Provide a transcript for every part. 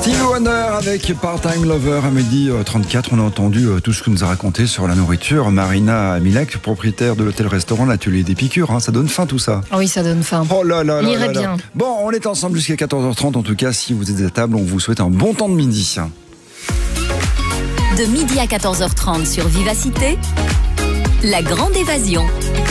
Stevie Wonder avec Part-Time Lover à midi 34. On a entendu tout ce que nous a raconté sur la nourriture. Marina Milek, propriétaire de l'hôtel-restaurant L'Atelier des Piqûres. Ça donne faim tout ça. Oui, ça donne faim. Oh là là Il là irait là là. bien. Bon, on est ensemble jusqu'à 14h30. En tout cas, si vous êtes à table, on vous souhaite un bon temps de midi. De midi à 14h30 sur Vivacité, la grande évasion.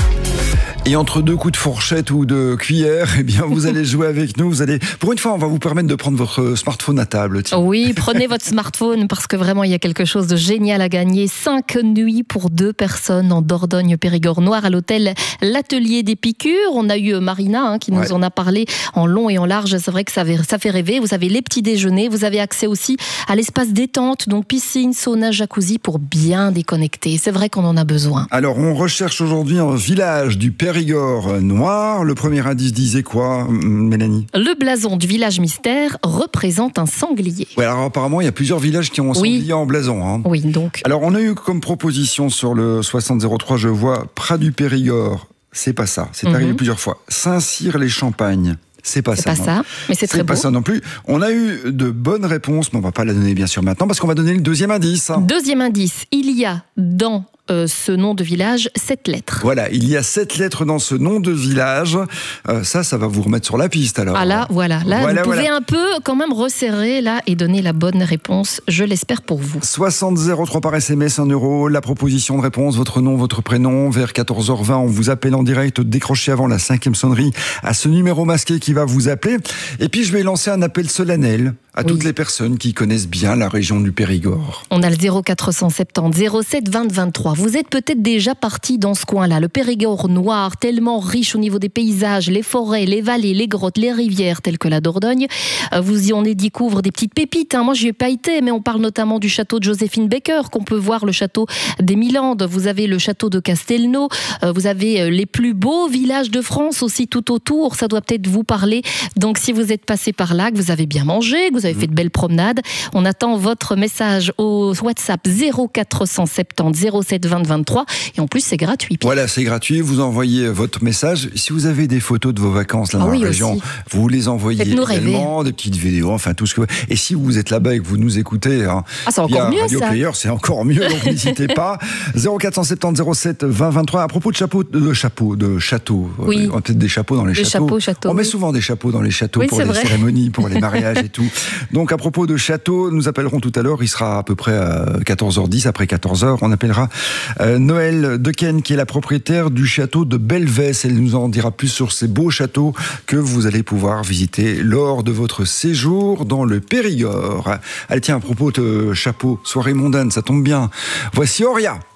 Et entre deux coups de fourchette ou de cuillère, eh bien, vous allez jouer avec nous. Pour une fois, on va vous permettre de prendre votre smartphone à table. Tiens. Oui, prenez votre smartphone parce que vraiment, il y a quelque chose de génial à gagner. 5 nuits pour 2 personnes en Dordogne-Périgord-Noire à l'hôtel L'Atelier des Piqûres. On a eu Marina qui nous en a parlé en long et en large. C'est vrai que ça fait rêver. Vous avez les petits déjeuners. Vous avez accès aussi à l'espace détente, donc piscine, sauna, jacuzzi pour bien déconnecter. C'est vrai qu'on en a besoin. Alors, on recherche aujourd'hui un village du Périgord noir. Le premier indice disait quoi, Mélanie ? Le blason du village mystère représente un sanglier. Ouais, alors apparemment, il y a plusieurs villages qui ont un sanglier en blason. Oui, donc. Alors, on a eu comme proposition sur le 6003, je vois Prat du Périgord. C'est pas ça. C'est arrivé plusieurs fois. Saint-Cyr-les-Champagnes. C'est pas ça. C'est pas ça, mais c'est très beau. C'est pas ça non plus. On a eu de bonnes réponses, mais on va pas la donner bien sûr maintenant parce qu'on va donner le deuxième indice. Deuxième indice, il y a dans ce nom de village 7 lettres. Voilà, il y a 7 lettres dans ce nom de village. Ça va vous remettre sur la piste alors. Ah là, voilà. Là, vous pouvez un peu quand même resserrer là et donner la bonne réponse. Je l'espère pour vous. 6003 par SMS, 1 euro. La proposition de réponse, votre nom, votre prénom. Vers 14h20, on vous appelle en direct. Décrochez avant la 5e sonnerie à ce numéro masqué qui va vous appeler. Et puis, je vais lancer un appel solennel à toutes les personnes qui connaissent bien la région du Périgord. On a le 0470 07 20 23. Vous êtes peut-être déjà parti dans ce coin-là. Le Périgord noir, tellement riche au niveau des paysages, les forêts, les vallées, les grottes, les rivières, telles que la Dordogne. Vous y en découvre des petites pépites. Moi, j'y ai pas été, mais on parle notamment du château de Joséphine Baker, qu'on peut voir, le château des Milandes. Vous avez le château de Castelnau. Vous avez les plus beaux villages de France aussi tout autour. Ça doit peut-être vous parler. Donc, si vous êtes passé par là, que vous avez bien mangé, que vous avez fait de belles promenades, on attend votre message au WhatsApp 0470 07 20 23 et en plus c'est gratuit. Voilà, c'est gratuit, vous envoyez votre message. Si vous avez des photos de vos vacances là dans la région, vous les envoyez également, des petites vidéos, enfin tout ce que vous... Et si vous êtes là-bas et que vous nous écoutez, c'est encore mieux Radio ça. Player, c'est encore mieux, donc n'hésitez pas. 0470 07 20 23. À propos de château, oui. On a peut-être des chapeaux dans les châteaux. Chapeaux, on met souvent des chapeaux dans les châteaux pour les cérémonies, pour les mariages et tout. Donc à propos de château, nous appellerons tout à l'heure, il sera à peu près à 14h10, après 14h, on appellera Noël Dequesne, qui est la propriétaire du château de Belvès. Elle nous en dira plus sur ces beaux châteaux que vous allez pouvoir visiter lors de votre séjour dans le Périgord. Allez, tiens, à propos de chapeau, soirée mondaine, ça tombe bien. Voici Auria.